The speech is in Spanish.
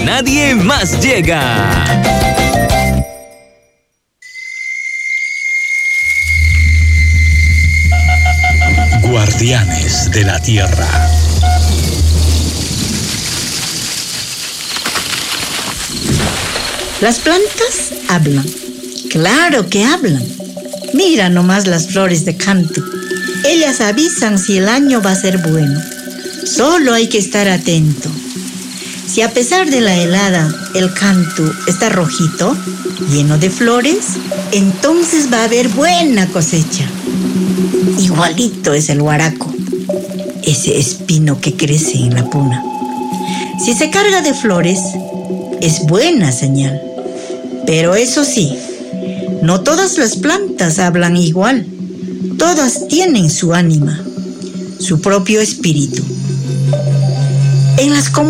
nadie más llega. Guardianes de la Tierra. Las plantas hablan. Claro que hablan. Mira nomás las flores de canto. Ellas avisan si el año va a ser bueno. Solo hay que estar atento. Si a pesar de la helada el canto está rojito, lleno de flores, entonces va a haber buena cosecha. Igualito es el guaraco, ese espino que crece en la puna. Si se carga de flores, es buena señal. Pero eso sí, no todas las plantas hablan igual. Todas tienen su ánima, su propio espíritu. En las